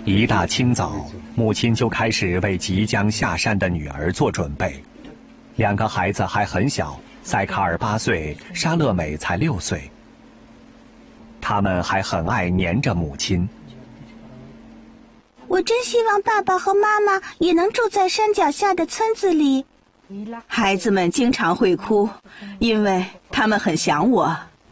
一大清早，母亲就开始为即将下山的女儿做准备。两个孩子还很小，塞卡尔8岁，莎乐美才6岁。他们还很爱黏着母亲。 我真希望爸爸和妈妈也能住在山脚下的村子里。 孩子们经常会哭，因为他们很想我。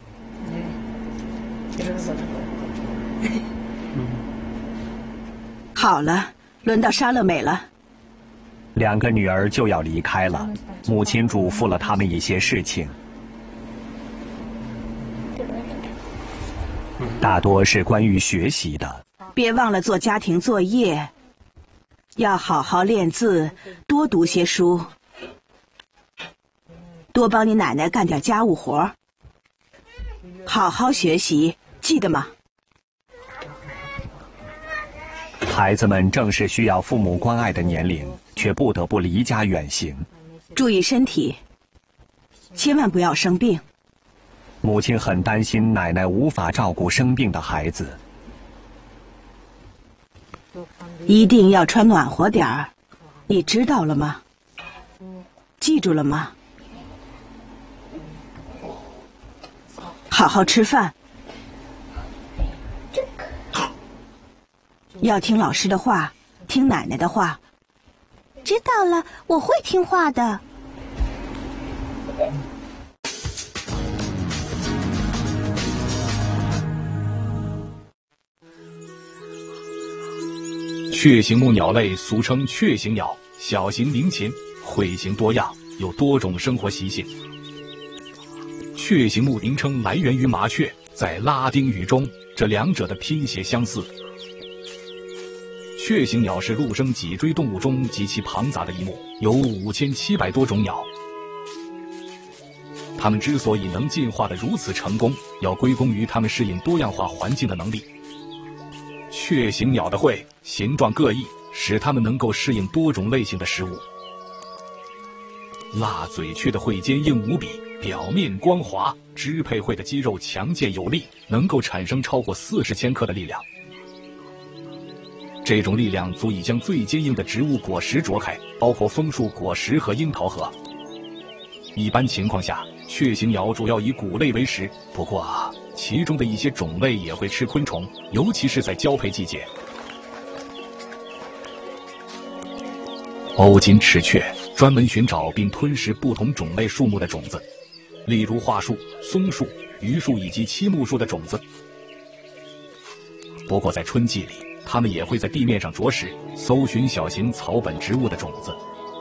好了，轮到莎乐美了。 两个女儿就要离开了，母亲嘱咐了他们一些事情，大多是关于学习的。 别忘了做家庭作业，要好好练字，多读些书，多帮你奶奶干点家务活，好好学习，记得吗？ 孩子们正是需要父母关爱的年龄，却不得不离家远行。 注意身体，千万不要生病。 母亲很担心奶奶无法照顾生病的孩子。 一定要穿暖和点儿，你知道了吗？记住了吗？好好吃饭，要听老师的话，听奶奶的话。 知道了，我会听话的。 雀形目鸟类俗称雀形鸟，小型鸣禽，喙形多样，有多种生活习性。雀形目名称来源于麻雀，在拉丁语中，这两者的拼写相似。雀形鸟是陆生脊椎动物中极其庞杂的一目，有5700多种鸟。它们之所以能进化得如此成功，要归功于它们适应多样化环境的能力。雀形鸟的喙形状各异，使它们能够适应多种类型的食物。蜡嘴雀的喙坚硬无比，表面光滑，支配喙的肌肉强健有力，能够产生超过40千克的力量。这种力量足以将最坚硬的植物果实啄开，包括枫树果实和樱桃核。一般情况下，雀形鸟主要以谷类为食，不过其中的一些种类也会吃昆虫，尤其是在交配季节。欧金翅雀专门寻找并吞食不同种类树木的种子，例如桦树、松树、榆树以及漆木树的种子。不过在春季里，它们也会在地面上啄食，搜寻小型草本植物的种子。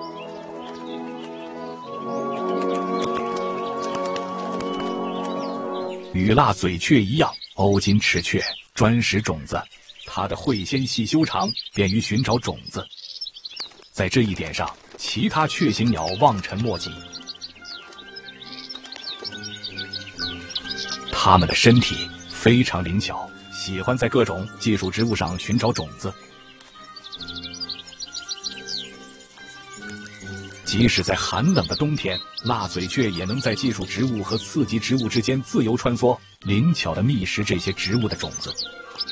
与蜡嘴雀一样，欧金翅雀专食种子，它的喙纤细修长，便于寻找种子。在这一点上，其他雀形鸟望尘莫及。它们的身体非常灵巧，喜欢在各种寄宿植物上寻找种子。即使在寒冷的冬天，蜡嘴雀也能在寄宿植物和刺激植物之间自由穿梭，灵巧地觅食这些植物的种子。